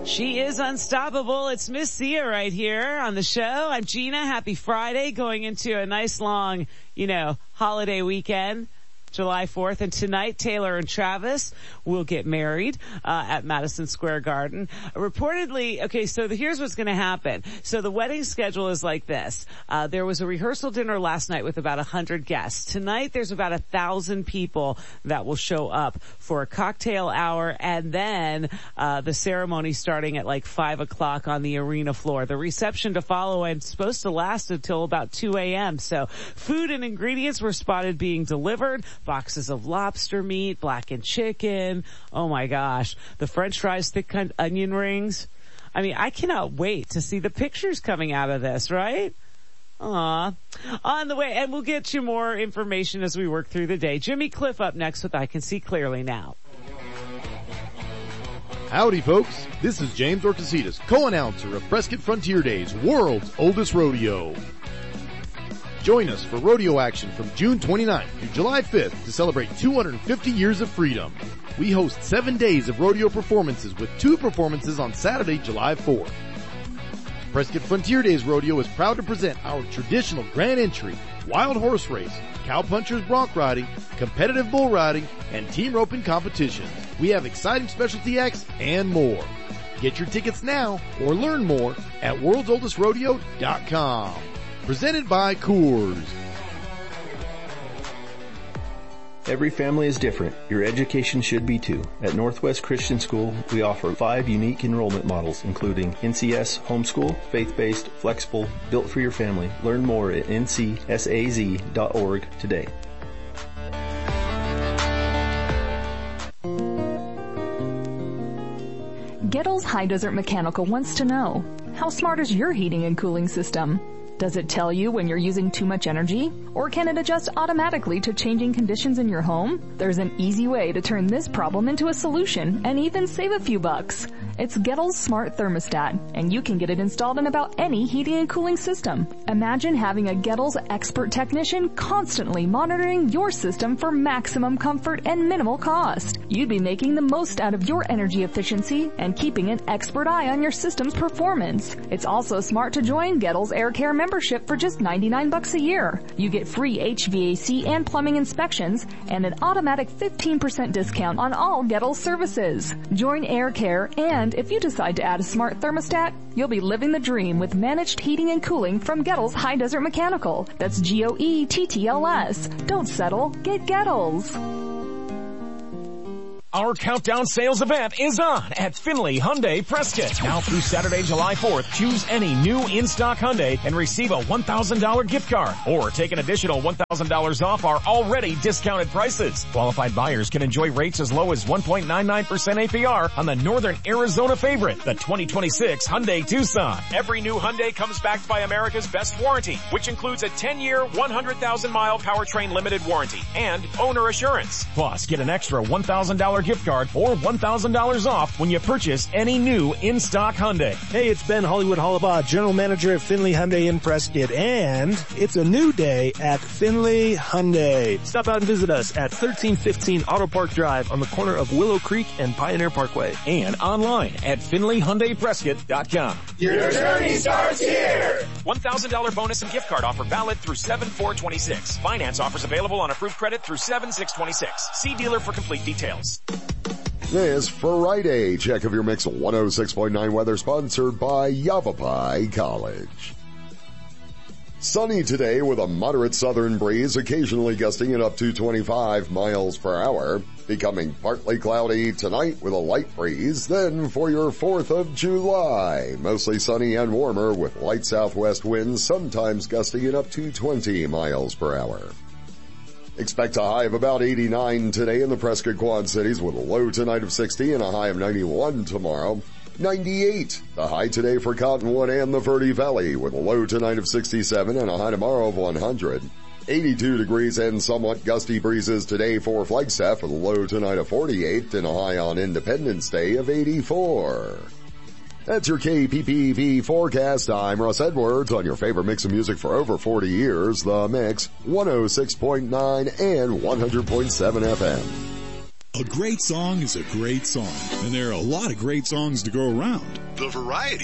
She is unstoppable. It's Miss Sia right here on the show. I'm Gina. Happy Friday, going into a nice long, holiday weekend. July 4th. And tonight, Taylor and Travis will get married at Madison Square Garden. Reportedly, here's what's going to happen. So the wedding schedule is like this. There was a rehearsal dinner last night with about 100 guests. Tonight, there's about 1,000 people that will show up for a cocktail hour, and then the ceremony starting at like 5 o'clock on the arena floor. The reception to follow, and it's supposed to last until about 2 a.m. So food and ingredients were spotted being delivered. Boxes of lobster meat, blackened chicken. Oh my gosh. The French fries, thick onion rings. I mean, I cannot wait to see the pictures coming out of this, right? Aw. On the way, and we'll get you more information as we work through the day. Jimmy Cliff up next with I Can See Clearly Now. Howdy folks, this is James Orcasitas, co-announcer of Prescott Frontier Days, world's oldest rodeo. Join us for rodeo action from June 29th through July 5th to celebrate 250 years of freedom. We host 7 days of rodeo performances with 2 performances on Saturday, July 4th. Prescott Frontier Days Rodeo is proud to present our traditional grand entry, wild horse race, cowpunchers bronc riding, competitive bull riding, and team roping competitions. We have exciting specialty acts and more. Get your tickets now or learn more at worldsoldestrodeo.com. Presented by Coors. Every family is different. Your education should be too. At Northwest Christian School, we offer 5 unique enrollment models, including NCS, homeschool, faith-based, flexible, built for your family. Learn more at ncsaz.org today. Gettles High Desert Mechanical wants to know, how smart is your heating and cooling system? Does it tell you when you're using too much energy? Or can it adjust automatically to changing conditions in your home? There's an easy way to turn this problem into a solution and even save a few bucks. It's Gettles Smart Thermostat, and you can get it installed in about any heating and cooling system. Imagine having a Gettles expert technician constantly monitoring your system for maximum comfort and minimal cost. You'd be making the most out of your energy efficiency and keeping an expert eye on your system's performance. It's also smart to join Gettles Air Care membership for just $99 a year. You get free HVAC and plumbing inspections and an automatic 15% discount on all Gettles services. Join Air Care, and if you decide to add a smart thermostat, you'll be living the dream with managed heating and cooling from Gettles High Desert Mechanical. That's Goettls. Don't settle. Get Gettles. Our countdown sales event is on at Finley Hyundai Prescott. Now through Saturday, July 4th, choose any new in-stock Hyundai and receive a $1,000 gift card, or take an additional $1,000 off our already discounted prices. Qualified buyers can enjoy rates as low as 1.99% APR on the Northern Arizona favorite, the 2026 Hyundai Tucson. Every new Hyundai comes backed by America's best warranty, which includes a 10-year, 100,000-mile powertrain limited warranty and owner assurance. Plus, get an extra $1,000 gift card or $1,000 off when you purchase any new in-stock Hyundai. Hey, it's Ben Hollywood Hollabaugh, General Manager at Finley Hyundai in Prescott, and it's a new day at Finley Hyundai. Stop out and visit us at 1315 Auto Park Drive on the corner of Willow Creek and Pioneer Parkway. And online at FinleyHyundaiPrescott.com. Your journey starts here! $1,000 bonus and gift card offer valid through 7/4/26. Finance offers available on approved credit through 7/6/26. See dealer for complete details. This Friday check of your mix 106.9 weather sponsored by Yavapai College. Sunny today with a moderate southern breeze, occasionally gusting at up to 25 miles per hour. Becoming partly cloudy tonight with a light breeze. Then for your 4th of July, mostly sunny and warmer with light southwest winds, sometimes gusting at up to 20 miles per hour. Expect a high of about 89 today in the Prescott Quad Cities with a low tonight of 60 and a high of 91 tomorrow. 98, the high today for Cottonwood and the Verde Valley with a low tonight of 67 and a high tomorrow of 100. 82 degrees and somewhat gusty breezes today for Flagstaff with a low tonight of 48 and a high on Independence Day of 84. That's your KPPV forecast. I'm Russ Edwards on your favorite mix of music for over 40 years, The Mix, 106.9 and 100.7 FM. A great song is a great song, and there are a lot of great songs to go around. The variety